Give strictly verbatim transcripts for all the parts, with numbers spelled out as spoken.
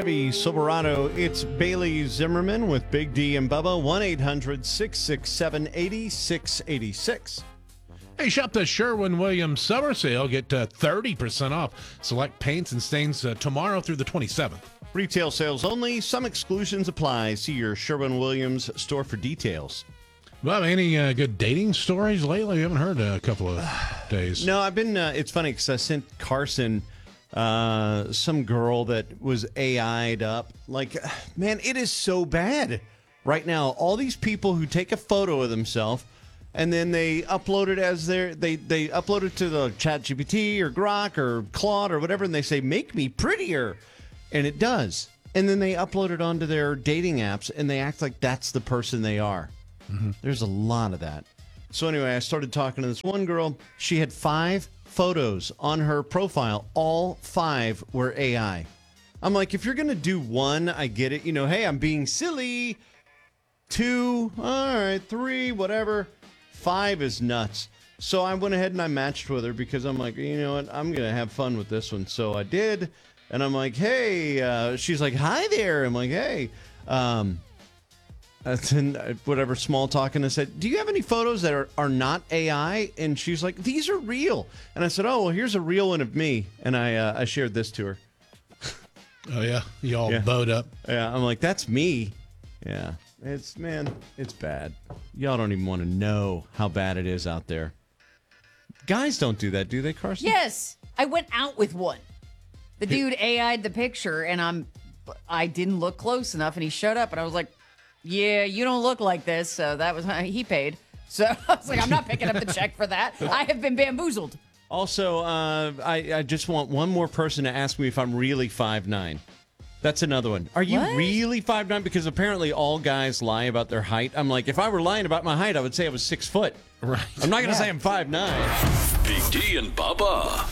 Chevy Silverado, it's Bailey Zimmerman with Big D and Bubba, one eight hundred six six seven eight six eight six. Hey, shop the Sherwin-Williams summer sale. Get uh, thirty percent off select paints and stains uh, tomorrow through the twenty-seventh. Retail sales only. Some exclusions apply. See your Sherwin-Williams store for details. Well, any uh, good dating stories lately? I haven't heard a couple of days. No, I've been, uh, it's funny because I sent Carson uh, some girl that was A I'd up. Like, man, it is so bad right now. All these people who take a photo of themselves and then they upload it as their, they, they upload it to the ChatGPT or Grok or Claude or whatever, and they say, make me prettier. And it does. And then they upload it onto their dating apps and they act like that's the person they are. Mm-hmm. There's a lot of that. So anyway, I started talking to this one girl. She had five photos on her profile. All five were A I. I'm like, if you're going to do one, I get it. You know, hey, I'm being silly. Two, all right, three, whatever. Five is nuts. So I went ahead and I matched with her because I'm like, you know what? I'm going to have fun with this one. So I did. And I'm like, hey, uh, she's like, hi there. I'm like, hey. Um, and whatever, small talk. And I said, do you have any photos that are, are not A I? And she's like, these are real. And I said, oh, well, here's a real one of me. And I uh, I shared this to her. Oh, yeah? You all yeah. bowed up. Yeah, I'm like, that's me. Yeah. It's, man, it's bad. Y'all don't even want to know how bad it is out there. Guys don't do that, do they, Carson? Yes. I went out with one. The dude A I'd the picture, and I'm, I didn't look close enough, and he showed up, and I was like, yeah, you don't look like this, so that was, he paid. So I was like, I'm not picking up the check for that. I have been bamboozled. Also, uh, I, I just want one more person to ask me if I'm really five nine. That's another one. Are you What? really five nine? Because apparently all guys lie about their height. I'm like, if I were lying about my height, I would say I was six foot. Right. I'm not going to Yeah. say I'm five nine. Big D and Bubba.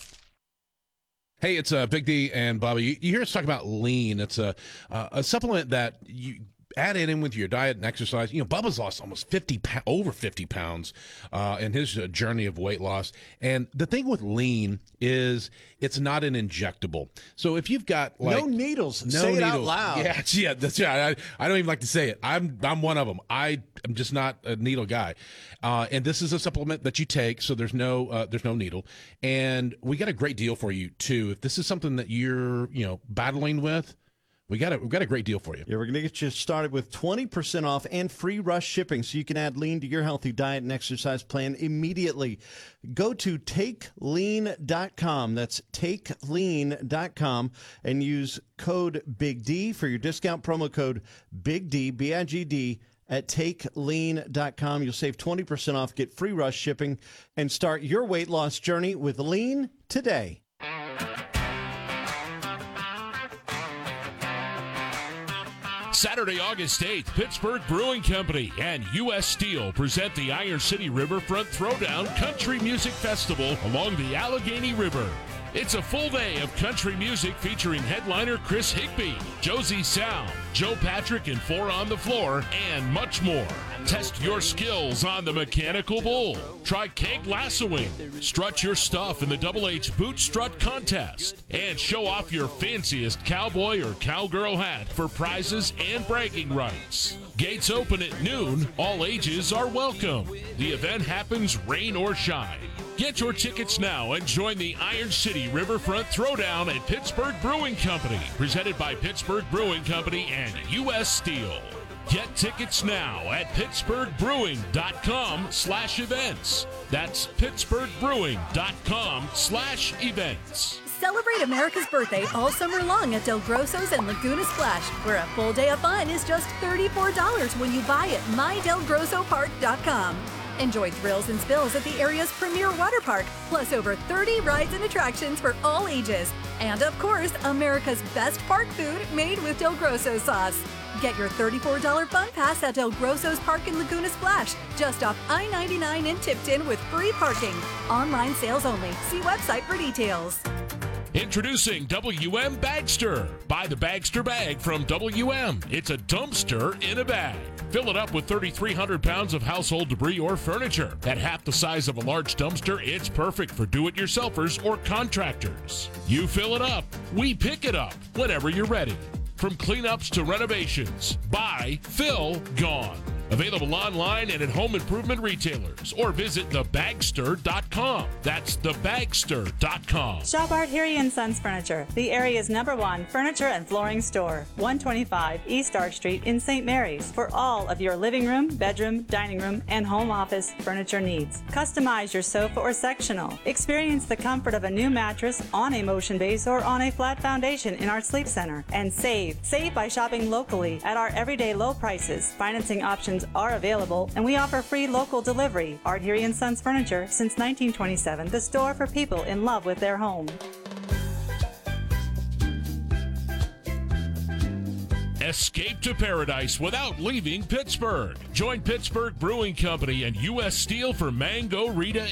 Hey, it's uh, Big D and Bobby. You, you hear us talk about lean. It's a uh, a supplement that you add it in with your diet and exercise. You know, Bubba's lost almost fifty, over fifty pounds uh, in his uh, journey of weight loss. And the thing with lean is it's not an injectable. So if you've got like no needles. no say it out needles. loud. Yeah, yeah, that's right. I, I don't even like to say it. I'm I'm one of them. I am just not a needle guy. Uh, and this is a supplement that you take, so there's no uh, there's no needle. And we got a great deal for you too. If this is something that you're you know battling with, we got a we got a great deal for you. Yeah, we're going to get you started with twenty percent off and free rush shipping so you can add lean to your healthy diet and exercise plan immediately. Go to take lean dot com. That's take lean dot com and use code Big D for your discount promo code Big D, B I G D, at take lean dot com. You'll save twenty percent off, get free rush shipping, and start your weight loss journey with Lean today. Saturday, August eighth, Pittsburgh Brewing Company and U S Steel present the Iron City Riverfront Throwdown Country Music Festival along the Allegheny River. It's a full day of country music featuring headliner Chris Higby, Josie Sound, Joe Patrick and Four on the Floor, and much more. Test your skills on the mechanical bull. Try keg lassoing. Strut your stuff in the Double H Boot Strut Contest. And show off your fanciest cowboy or cowgirl hat for prizes and bragging rights. Gates open at noon. All ages are welcome. The event happens rain or shine. Get your tickets now and join the Iron City Riverfront Throwdown at Pittsburgh Brewing Company, presented by Pittsburgh Brewing Company and U S Steel. Get tickets now at pittsburgh brewing dot com slash events. That's pittsburgh brewing dot com slash events. Celebrate America's birthday all summer long at Del Grosso's and Laguna Splash, where a full day of fun is just thirty-four dollars when you buy at my del grosso park dot com. Enjoy thrills and spills at the area's premier water park, plus over thirty rides and attractions for all ages. And of course, America's best park food made with Del Grosso sauce. Get your thirty-four dollars fun pass at Del Grosso's Park in Laguna Splash, just off I ninety-nine in Tipton with free parking. Online sales only. See website for details. Introducing W M Bagster. Buy the Bagster bag from W M. It's a dumpster in a bag. Fill it up with thirty-three hundred pounds of household debris or furniture. At half the size of a large dumpster, it's perfect for do-it-yourselfers or contractors. You fill it up, we pick it up whenever you're ready. From cleanups to renovations, buy, fill, gone. Available online and at home improvement retailers, or visit the bagster dot com. That's the bagster dot com. Shop Art Harry and Sons Furniture, the area's number one furniture and flooring store. one twenty-five East Arch Street in Saint Mary's for all of your living room, bedroom, dining room, and home office furniture needs. Customize your sofa or sectional. Experience the comfort of a new mattress on a motion base or on a flat foundation in our sleep center. And save. Save by shopping locally at our everyday low prices. Financing options are available, and we offer free local delivery. Art Harry and Sons Furniture since nineteen twenty-seven, the store for people in love with their home. Escape to paradise without leaving Pittsburgh. Join Pittsburgh Brewing Company and U S Steel for Mango Rita